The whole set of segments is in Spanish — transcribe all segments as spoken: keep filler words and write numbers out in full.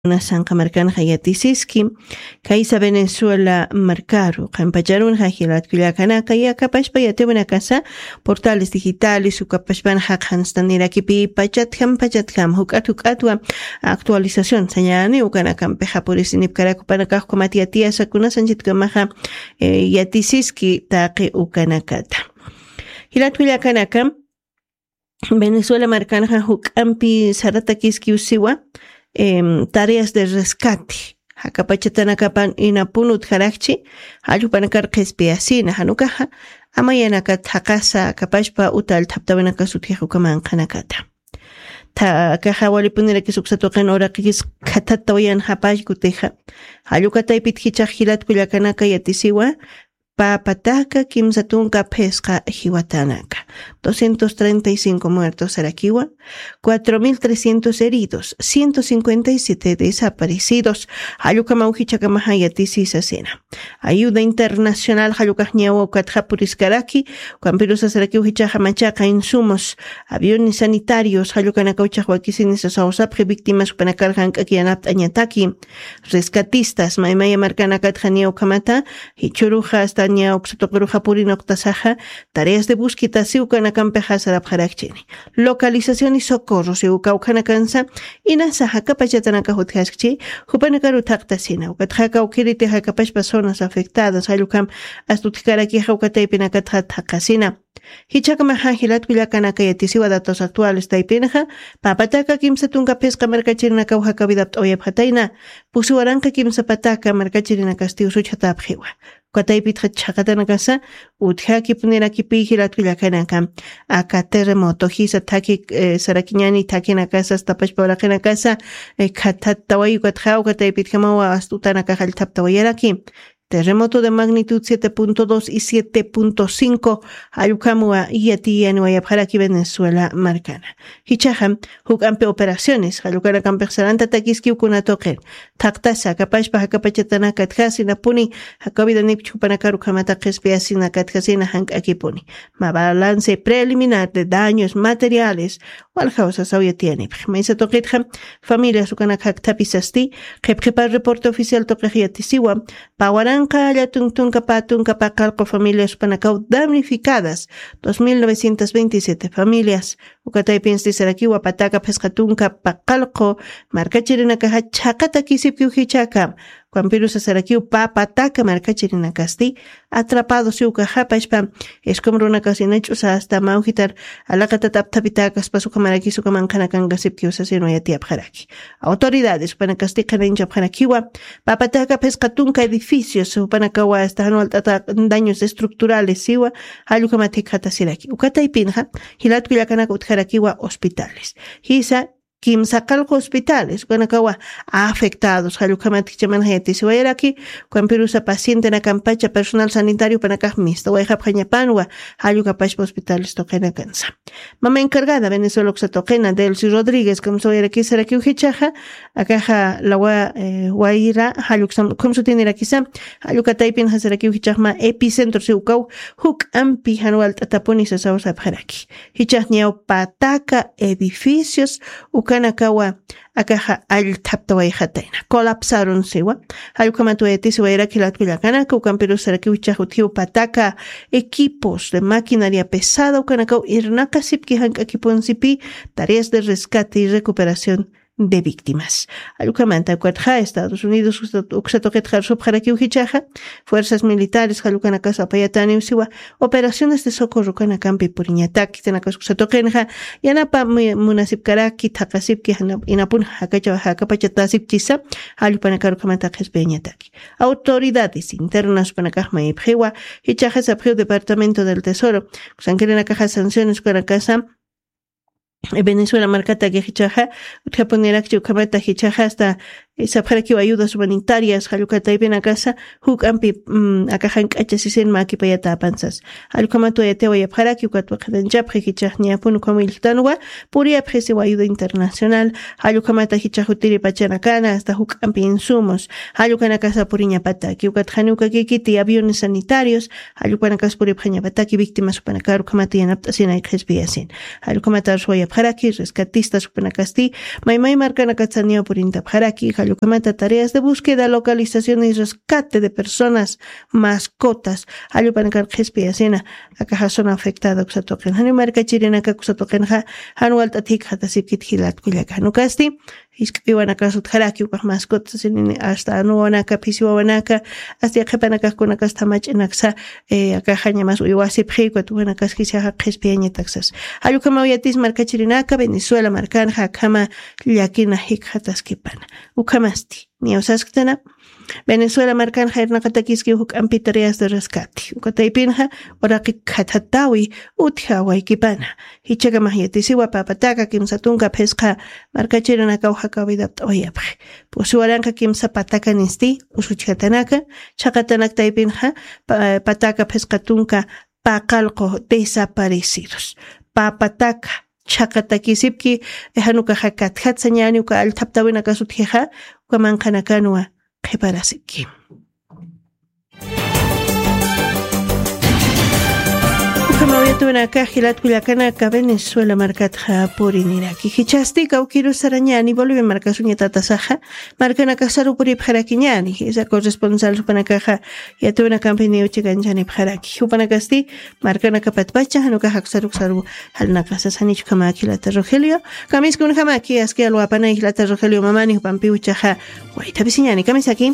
Nasanqa markanqa yatisiski kaysa Venezuela marcaru qampacharun hajilatkullakanaka yakapashpa yatibuna kasa portales digitales ukapashpan haqhanstanirakipi pachatkam pachatkam huk'at huk'atwa actualización sañani ukanakampi hapurisnipkaraku panakaqku matiatia sakuna sanchitkamaqa eh, yatisiski taqi ukanakata hilatkullakanaka Venezuela markanqa huk'ampi sarata kiski usiwa Eh, tareas de rescate hakapachatanacapan inapunut harakchi hallupanakar qespiasina hanukaja amayanakat hakasa kapashpa utal taptabanaka sutihukaman kanakata ta kaja walipuniraki suksatoqen oraqis katatawayan hapashkuteja hallukataypit hichaq hilatkullakanaka yatisiwa papataka kimsatunka pesca jiwatanaka doscientos treinta y cinco muertos Araquiwa, cuatro mil trescientos heridos, ciento cincuenta y siete desaparecidos. Hayukamauji chakamahayatisi sasena. Ayuda internacional Hayukahniawo Kathapuriskaraki, Campirusa Sarakiuji Chahamachaca insumos, aviones sanitarios, Hayukanakauchahuakisinis Sausapre, víctimas Panakarhan Kakianap Añataki, rescatistas, Maimaya Markanakatjaniao Kamata, Hichuruja hasta Oxatokuruja Purinoctasaja, tareas de búsqueda Siukanakampejasa Sarabharakchini. Localización y socorro Siukaukanakasa, Inasa Hakapachatanaka Huthaskchi, Hupanakaru Taktasina, Ukatraka Ukirite Hakapash personas afectadas, Hayukam, Astutikaraki Haukataipinakatha Takasina. Hichakamaha Hilatkullakanaka yatisiwa datos actuales Taipinaja, Papataka Kimsa Tunga Pesca Mercachirina Hakavidapt Oyapataina, Pusuaranka Kimsa Pataka Mercachirina Castillo Suchatapjiwa. Kataipit Chakatanakasa, Uthaki Puneraki Hilatkullakanaka, Aka terremoto, Hisa Taki Sarakiñani Takinakasa, Tapashparakanakasa, Katatawai Katrao, Kataipit Hamawa, Astutanaka Haltaptawayaraki. Terremoto de magnitud siete punto dos y siete punto cinco Ayukamua y Atianuayapharaki Venezuela marcana. Hichaham, Hukampe operaciones, Halukara Campersaranta Takiski Ukunatoker, Taktasa, Kapashpa Hakapachatana Katkasina Puni, Hakabida Nipchupanakaru Kamata Kespiasina Katkasina Hank Akipuni. Ma balance preliminar de daños materiales, Walhausa Sauyatiani. Meisa Toketham, familia Sukanakak Tapisasti, Kepkepa reporte oficial Tokehiatisiwa, Pawaran Kaya Tuntunka Patunka Pakalko familias Panacau damnificadas, dos mil novecientas veintisiete familias. Ukatay Piensti Sarakiwa Pataka Pescatunka Pakalko, Marcachirina Kaha Chakata Kisipkiuhichaka, Campirusa Sarakiu Papataka Marcachirina Casti, atrapado Siuka Hapashpa, Escomruna Casinechus hasta Maujitar, Alakatatapitakas Pasukamaraki Sukamankanakanga Sipkiusa Sinoyatia Paraki. Autoridades Panacastica Ninja Panakiwa, Papataka Pescatunka edificios, Panakawa hasta anual daños estructurales, Siwa, Hayukamatikata Siraki, Ukatay Pinja, Hilatkullakanaka Utharakiwa hospitales. Hisa Kimsakalko hospitales, Guanacawa, afectados, Halukamati Chamanheti, Suayaraki, Campirusa paciente na campacha personal sanitario Panacamista, Huayhapañapanua, Halukapash hospitales Toquena Cansa. Mama encargada Venezuela Oxatoquena, Delcy Rodríguez, como Soyaraki Saraki Uhichaja, Akaja Lawa Guaira, Haluxam, como Sutiniraquisa, Halukataipin Hasaraki Uhichama, epicentro Siukau, Huk Ampi Hanual Tatapunis Sausa Paraki. Hichachniao Pataka edificios, Kanakawa akaja al taptaway hataina colapsaron siwa halkamatueti siwa kilatkullakanaka ukampiru sarakiucha hutiu pataka equipos de maquinaria pesada ukanakau irnaka sipki hankakiponsipi tareas de rescate y recuperación de víctimas. Alukamanta Cuatja, Estados Unidos, Uxatoquetjar Subjarakiuhichaja, Fuerzas Militares, Halukanakasa Payatani Usiwa, Operaciones de Socorro Kanakampi Puriñataki, Tenakas Uxatoquenja, Yanapa Munasipkaraki, Takasipki, Inapun Hakacha Hakapachatasip Chisa, Halupanakarukamatajes Beñataki. Autoridades internas Panakahma y Pjewa, Hichajas Aprio Departamento del Tesoro, Sankerena Caja Sanciones Karakasa, Venezuela marcata que hichaja, Utjaponerak Chukamata hichaja hasta Sapharaki ayudas humanitarias, Halukata y Benacasa, Huk Ampi, Akahank Achasisen Maki Payata Panzas. Halukamato Yateo y Apharaki, Ukatwakadan Japre Hichahnia Punukamiltanwa, Puria Prese ayuda internacional, Halukamata Hichahutiri Pachanakana, hasta Huk Ampi insumos, Halukanakasa Puriña Pataki, Ukathanuka Kikiti, aviones sanitarios, Halukanakas Puripaña Pataki, víctimas Upanakaru Kamati en Aptasina y Kesbiasin. Halukamata Suaya Paraki, rescatistas Upanakasti, Maimai Markanakatsania Purinta Paraki, Ayukamanta tareas de búsqueda, localización y rescate de personas, mascotas. Ayupanakar Gespiasena, acá zona afectada, Xatoken, Hanumarca Chirena, Caxatokenja, Hanual Tatik, Hatasipkit Hilat Kuyakanukasti, Iskiwanaka Sutharaki, mascotas, hasta Anuanaka, Pisiwanaka, hasta Japanaka Kunakastamach en Axa, acá Hañamas Uiwasip Hiko, Tuanakas Kisia Gespiaña Taxas. Ayukamayatis Marca Chirinaka, Venezuela, Marcan, Hakama, Yakina Hikataskipana. Ukamasti, Niosasktana. Venezuela marcan Hernakatakiski huk ampitareas de rescate. Ukataipinja, oraki katatawi, utjawa ikipana. Hichaga mahietisiwa papataka kimsatunga pesca, marcachiranaka uhakawidapt oyapre. Pusuaranka kimsa pataka nisti, usuchatanaka, chakatanak taipinja, pataka pescatunka, pacalco desaparecidos. Papataka. Chakatakisipki, Hanuka Hakat Hatsanyuka al Taptawina Kasutjeha, Kamankanakanoa, Keparasiki. Kamawetuna Kajilat Kuyakanaka, Venezuela, Marcatja, Puriniraki. Hichasti, Kaukiru Saranyani, Bolivia, Marcasuña Tatasaja, Marcana Casaru Puri Paraquiñani, es a corresponsal Supanacaja, y a una campaña Chiganjani Paraki. Upanacasti, Marcana Capatpacha, Hanuka Haxaru Saru, Halnacasa Sanich Kamaki, la Rogelio, Kamis con Hamaki, Askia Luapana y la Rogelio Mamani, Pampiuchaja, Guaitaviciñani, Kamisaki.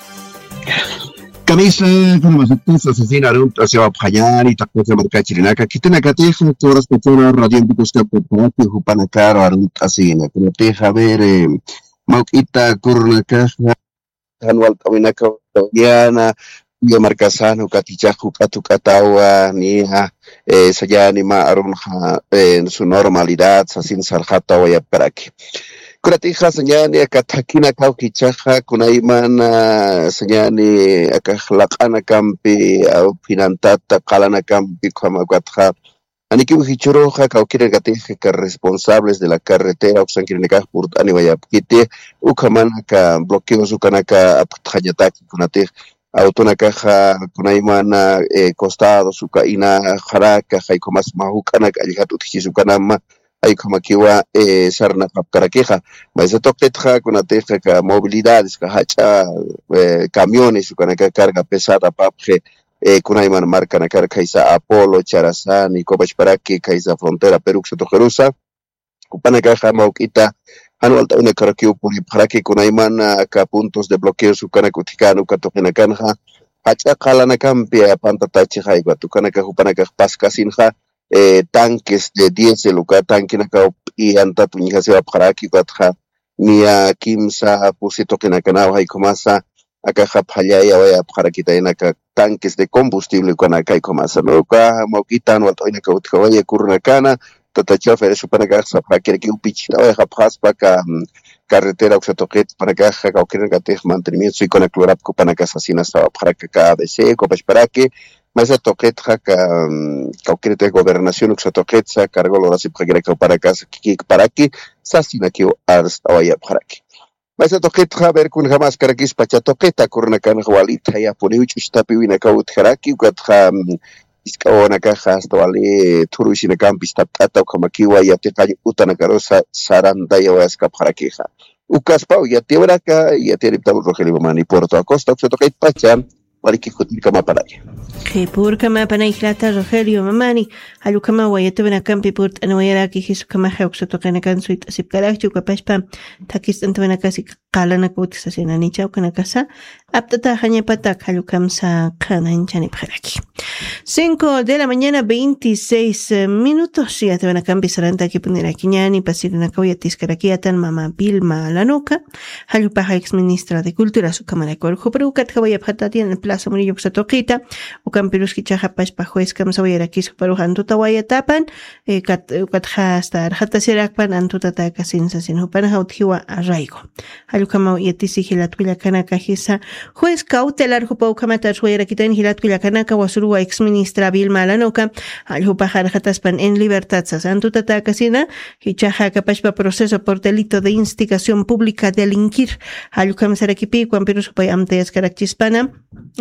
Camisa, con los actos asesinaron hacia Payar y Tacos de Marca Chirinaca, que tiene que tener todas las personas radiantes que por aquí Jupanacar, Arut Asina, que no te deja ver Mauquita, Curnaca, Anual Tawinaca, Diana, Yo Marcasano, Catichaju, Catucatawa, Nia, Sayani, Ma Arunja, en su normalidad, Sasin Sarjata, Vaya para aquí. Kuratija señani akatakina kaukichaja kunaimana señani akahlaqana kampi au pinantata qalana kampi kamagatja aniki hichuroja kaukira gatija que responsables de la carretera usankirineka purtani vayapkite ukamana ka bloqueos ukanaka aptjayataki kunatij autonakaja kunaimana costado sukaina jaraka jaikomas mahukana allijatu tijisukanama hay como que va eh, sarna capcaraqueja, mas esa toqueja con la teja que movilidades, que hacha eh, camiones, con la carga pesada, papje, eh, con la marca na carga kaisa Apolo, Charazán y Cobach para que kaisa frontera Perú, Sotojerusa, upana caja mauquita, anual una carqueo por para que con la acá puntos de bloqueo su cana cuticano, catojena canja, hacha calana campia, pantatache, jaiba, tu cana cajupana pasca sinja. Eh, tanques de diésel uka tanque naka y anta tuñija se va para aquí gatja ni a kimsa pusito que naka na hay comasa acá japaya ya vaya para aquí naka tanques de combustible con acá y comasa no ka moquita no toina ka utka vaya kurna kana tatacha fere supana ka sa para que un pichita vaya japras para ka carretera oxatoquet para que haga o quieren que mantenimiento y con el clorap para que asesina para que cada vez para que mas a toquet ha que que gobernación que toquet sa cargo lo hace para que para casa que para que sasina que hasta vaya para que mas a toquet ha ver con jamás para que spacha toqueta corna can walita ya poniuch está pibina ka utjaraki que ha iskaona ka hasta vale turushina campi está tata como que ya te calle utana carosa saranda ya vas ka para que ha ukaspau ya te verá ka ya te ripta Rogelio Mani Puerto Acosta que toquet pacha Waliki kutika mapanaya. Que por kama panay klata Rogelio Mamani, alukama wayatu na kampi port anwayara ki hisu kama hawkso to kana kan suit asip karakchu kapashpa takis antwana kasi kala na kuti sa sinani chau kana kasa aptata hanya patak alukam sa kana inchani paraki. cinco de la mañana veintiséis minutos y atwana kampi saranta ki punira kiñani pasirina kawiatis karakiatan mama Vilma Lanoca, alupaja ex ministra de Cultura su cámara col joprukat kawaya patati en el Plaza Murillo Xatoquita, o campiruski chajapas pa juez kam sawayara kisu parujan tutawaya tapan, eh kat katja hasta arjata sirakpan antutata kasinsa sin hupana hauthiwa arraigo. Alukama yatisi hilatwila kana kahisa juez cautelar hupa ukamata suayara kitan hilatwila kana ka wasurua ex ministra Vilma Lanoca, alhupa jarjataspan en libertad sa antutata kasina, hichaja kapashpa proceso por delito de instigación pública delinquir. Alukam sarakipi kwampirusu pay amteas karakchispana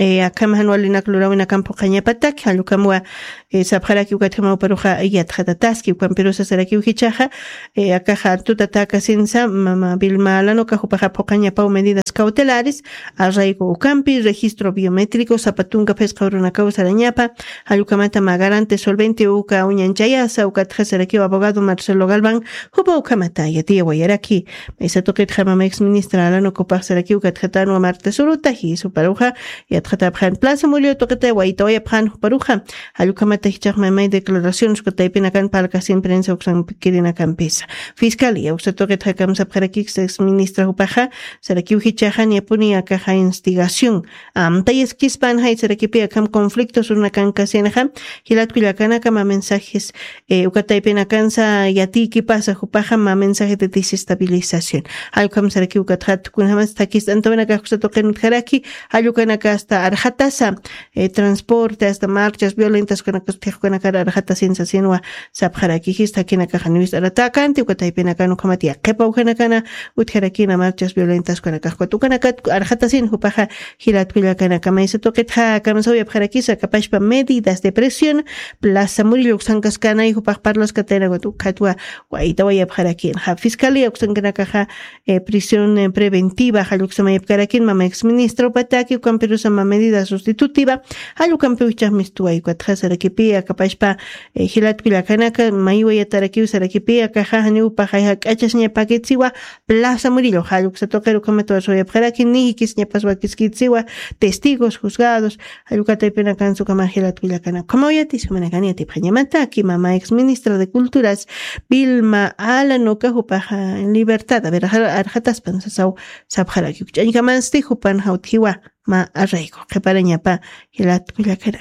eh, akam hanwalina klurauna campo cañapatak halukamwa eh, sabjaraki ukatjama paruja yatjatataski ukamperusa saraki uhichaja eh, akaja tutataka sinsa mama bilmalano kajupaja pocañapau medidas cautelares arraigo ucampi registro biométrico zapatunga pesca urunacau sarañapa halukamata magarante solvente uka uñanchayasa ukatja saraki abogado Marcelo Galván hubo ukamata yatia guayaraki esa toquet jamama ex ministra alano copar saraki ukatjatano amarte suruta y su paruja yatjatabjan plaza mulio toquete guaitoya pjan paruja halukamata hichagmamay declaraciones que taipenakan palca siempre en sauxan kirina campesa fiscalía usted toquet hakam sabjaraki ex ministra upaja saraki uhichajan yapuni akaja instigación am tayes kispan hay saraki piakam conflictos una cancasianaja hilat kuyakana kama mensajes eh, ukataipenakan sa yati ki pasa upaja ma mensaje de desestabilización halukam saraki ukathat kun hamas takis antona ka usted toquen haraki halukana ka hasta arjatasa eh, transporte hasta marchas violentas con con cara arjata sensación wa sabjaraki hista kina ka hanuis aratakan ti ukataipenakan ukamatia kepa ukanakana utharakina marchas violentas con ka tukana ka arjata sin upaja hilat kuyakana kama ese toquetha kama soy abjarakisa kapashpa medidas de presión plaza murillo sankaskana y upaj parlos katena gotu katwa waita way abjarakin ha fiscalía usankana kaja eh, prisión eh, preventiva haluksama abjarakin mama ex ministro pataki ukamperusa ma medida sustitutiva halukamperucha mistuay kwatja sarakipia kapashpa eh, hilat kuyakana ka maywa yataraki sarakipia kaja hani upaja kachasnya paketsiwa plaza murillo haluksa tokeru kameto soy abjarakin ni kisnya paswa kiskitsiwa testigos juzgados halukata pena kansu kama hilat kuyakana como ya tisumana ti pañamata aquí mamá ex ministra de culturas Vilma Alano kajupaja en libertad a ver arjatas pansasau sabjaraki uchani kaman sti jupan hauthiwa ma arraigo que parañapa hilat kuyakana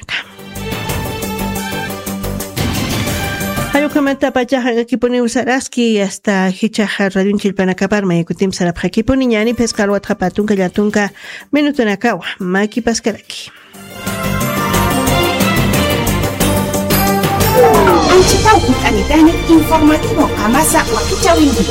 Hayukamata pachaja aquí pone usaraski hasta hichaja radio chilpanakapar maykutim sarap aquí pone ñani pescalo atrapatunka yatunka minuto nakawa maki paskaraki Anchitau Anitani informativo Kamasa Wakichawindi.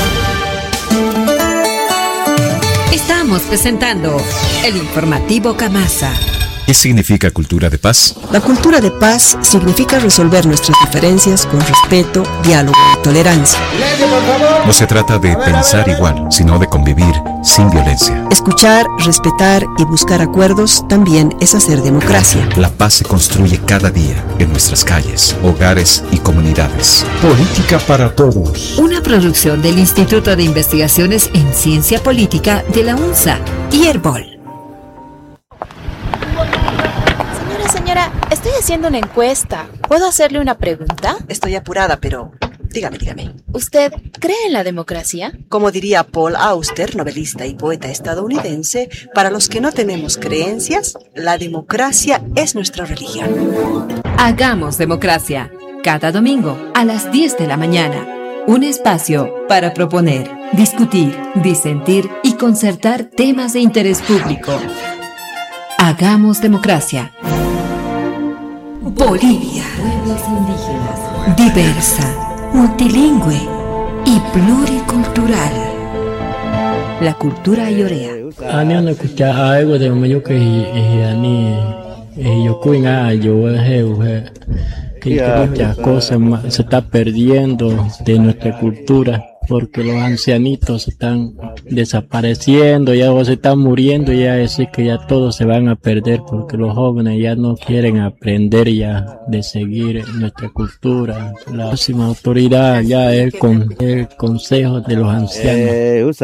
Estamos presentando el informativo Kamasa. ¿Qué significa cultura de paz? La cultura de paz significa resolver nuestras diferencias con respeto, diálogo y tolerancia. No se trata de pensar igual, sino de convivir sin violencia. Escuchar, respetar y buscar acuerdos también es hacer democracia. La paz se construye cada día en nuestras calles, hogares y comunidades. Política para todos. Una producción del Instituto de Investigaciones en Ciencia Política de la UNSA y Herbol. Señora, estoy haciendo una encuesta. ¿Puedo hacerle una pregunta? Estoy apurada, pero dígame, dígame. ¿Usted cree en la democracia? Como diría Paul Auster, novelista y poeta estadounidense, para los que no tenemos creencias, la democracia es nuestra religión. Hagamos democracia. Cada domingo a las diez de la mañana. Un espacio para proponer, discutir, disentir y concertar temas de interés público. Hagamos democracia. Bolivia, pueblos indígenas, diversa, multilingüe y pluricultural. La cultura ayorea. Ani ana kucha algo de medio que ani yo cuina yo he que muchas cosas se está perdiendo de nuestra cultura porque los ancianitos están desapareciendo, ya o se están muriendo, ya es que ya todos se van a perder porque los jóvenes ya no quieren aprender ya de seguir nuestra cultura. La máxima autoridad ya es con el consejo de los ancianos.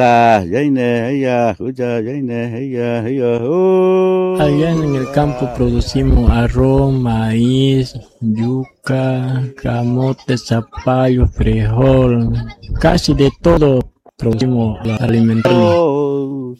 Allá en el campo producimos arroz, maíz, yuca, camote, zapallo, frijol, casi de todo producimos alimentario.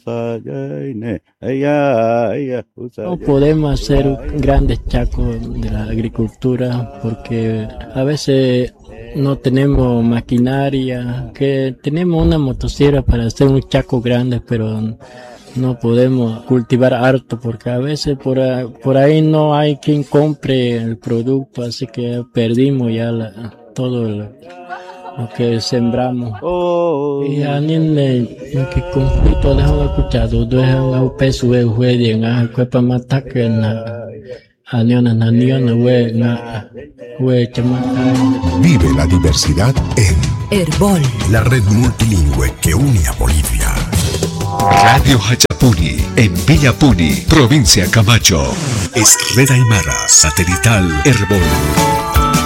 No podemos hacer grandes chacos de la agricultura porque a veces no tenemos maquinaria, que tenemos una motosierra para hacer un chaco grande, pero no podemos cultivar harto porque a veces por ahí, por ahí no hay quien compre el producto, así que perdimos ya la, todo el, lo que sembramos. Y a niños que conflicto dejan escuchado, dejan a peso de juez, a cuerpo mata que na, a niños na niños we na we chamata. Vive la diversidad en Herbol, la red multilingüe que une a Bolivia. Radio Hachapuni, en Villapuni, provincia Camacho. Es Red Aymara, satelital Herbol.